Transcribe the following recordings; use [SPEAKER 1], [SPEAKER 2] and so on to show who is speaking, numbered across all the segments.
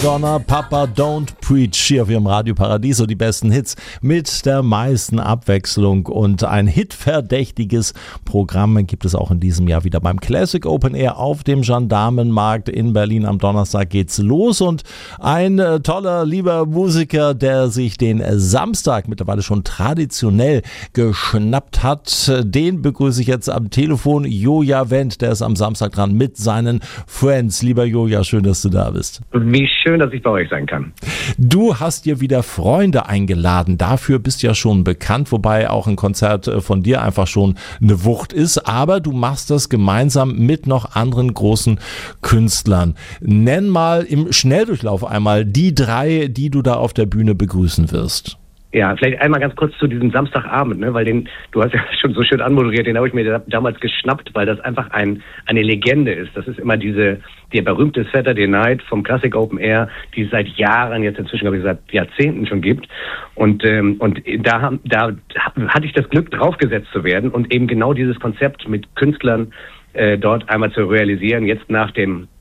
[SPEAKER 1] Madonna, Papa Don't Preach hier auf ihrem Radio Paradiso, die besten Hits mit der meisten Abwechslung und ein hitverdächtiges Programm gibt es auch in diesem Jahr wieder beim Classic Open Air auf dem Gendarmenmarkt in Berlin. Am Donnerstag geht's los und ein toller, lieber Musiker, der sich den Samstag mittlerweile schon traditionell geschnappt hat, den begrüße ich jetzt am Telefon, Joja Wendt, der ist am Samstag dran mit seinen Friends. Lieber Joja, schön, dass du da bist.
[SPEAKER 2] Wie schön, dass ich bei euch sein kann.
[SPEAKER 1] Du hast dir wieder Freunde eingeladen. Dafür bist du ja schon bekannt, wobei auch ein Konzert von dir einfach schon eine Wucht ist. Aber du machst das gemeinsam mit noch anderen großen Künstlern. Nenn mal im Schnelldurchlauf einmal die 3, die du da auf der Bühne begrüßen wirst.
[SPEAKER 2] Ja, vielleicht einmal ganz kurz zu diesem Samstagabend, ne, weil du hast ja schon so schön anmoderiert, den habe ich mir damals geschnappt, weil das einfach eine Legende ist. Das ist immer der berühmte Saturday Night vom Classic Open Air, die es seit Jahren, jetzt inzwischen glaube ich seit Jahrzehnten schon gibt. Und da hatte ich das Glück, draufgesetzt zu werden und eben genau dieses Konzept mit Künstlern dort einmal zu realisieren, jetzt nach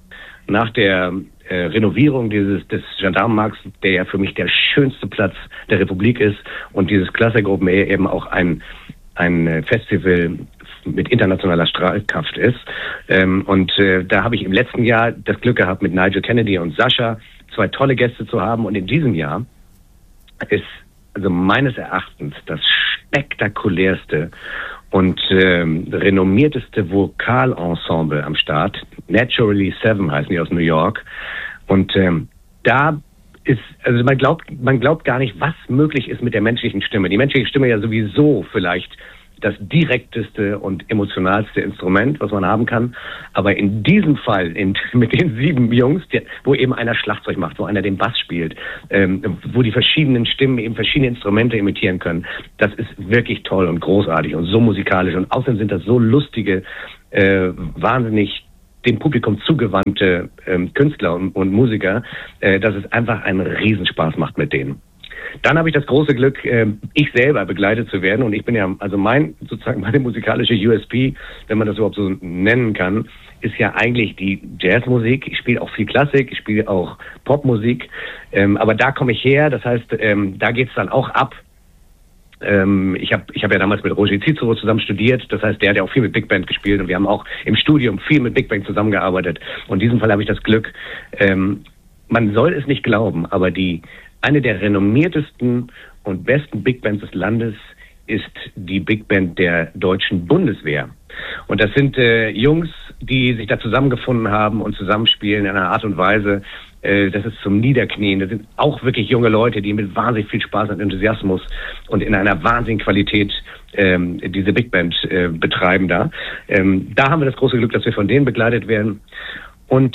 [SPEAKER 2] der Renovierung des Gendarmenmarkts, der ja für mich der schönste Platz der Republik ist und dieses Classic Open Air eben auch ein Festival mit internationaler Strahlkraft ist. Da habe ich im letzten Jahr das Glück gehabt, mit Nigel Kennedy und Sascha 2 tolle Gäste zu haben. Und in diesem Jahr ist also meines Erachtens das spektakulärste und renommierteste Vokalensemble am Start. Naturally Seven heißen die aus New York. Und da ist, also man glaubt gar nicht, was möglich ist mit der menschlichen Stimme. Die menschliche Stimme ja sowieso vielleicht das direkteste und emotionalste Instrument, was man haben kann. Aber in diesem Fall, mit den 7 Jungs, wo eben einer Schlagzeug macht, wo einer den Bass spielt, wo die verschiedenen Stimmen eben verschiedene Instrumente imitieren können, das ist wirklich toll und großartig und so musikalisch. Und außerdem sind das so lustige, wahnsinnig dem Publikum zugewandte Künstler und Musiker, dass es einfach einen Riesenspaß macht mit denen. Dann habe ich das große Glück, ich selber begleitet zu werden und ich bin ja, also meine musikalische USP, wenn man das überhaupt so nennen kann, ist ja eigentlich die Jazzmusik. Ich spiele auch viel Klassik, ich spiele auch Popmusik, aber da komme ich her, das heißt, da geht's dann auch ab. Ich hab ja damals mit Roger Cicero zusammen studiert, das heißt, der hat ja auch viel mit Big Band gespielt und wir haben auch im Studium viel mit Big Band zusammengearbeitet und in diesem Fall habe ich das Glück, man soll es nicht glauben, aber eine der renommiertesten und besten Big Bands des Landes ist die Big Band der deutschen Bundeswehr. Und das sind Jungs, die sich da zusammengefunden haben und zusammenspielen in einer Art und Weise, das ist zum Niederknien. Das sind auch wirklich junge Leute, die mit wahnsinnig viel Spaß und Enthusiasmus und in einer wahnsinnigen Qualität diese Big Band betreiben da. Da haben wir das große Glück, dass wir von denen begleitet werden. Und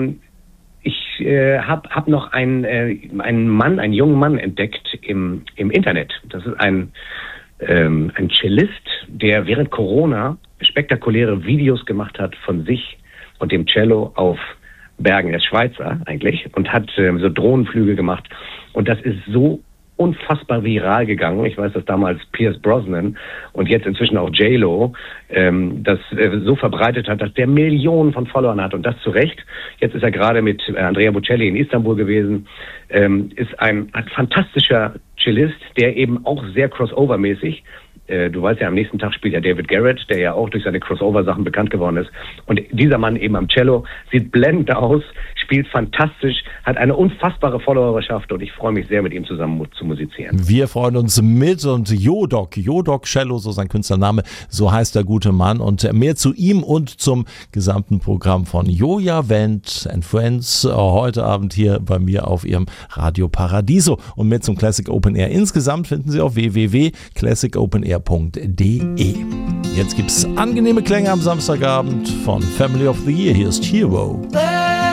[SPEAKER 2] ich hab noch einen jungen Mann entdeckt im Internet. Das ist ein Cellist, der während Corona spektakuläre Videos gemacht hat von sich und dem Cello auf Bergen. Er ist Schweizer eigentlich und hat so Drohnenflüge gemacht. Und das ist so unfassbar viral gegangen. Ich weiß, dass damals Pierce Brosnan und jetzt inzwischen auch J-Lo das so verbreitet hat, dass der Millionen von Followern hat und das zu Recht. Jetzt ist er gerade mit Andrea Bocelli in Istanbul gewesen. Ist ein fantastischer Cellist, der eben auch sehr crossover-mäßig, du weißt ja, am nächsten Tag spielt ja David Garrett, der ja auch durch seine Crossover-Sachen bekannt geworden ist. Und dieser Mann eben am Cello sieht blendend aus, spielt fantastisch, hat eine unfassbare Followerschaft und ich freue mich sehr, mit ihm zusammen zu musizieren.
[SPEAKER 1] Wir freuen uns mit und Jodok Cello, so sein Künstlername, so heißt der gute Mann. Und mehr zu ihm und zum gesamten Programm von Joja Wendt and Friends heute Abend hier bei mir auf ihrem Radio Paradiso. Und mehr zum Classic Open Air insgesamt finden Sie auf www.classicopenair.de. Jetzt gibt's angenehme Klänge am Samstagabend von Family of the Year. Hier ist Hero.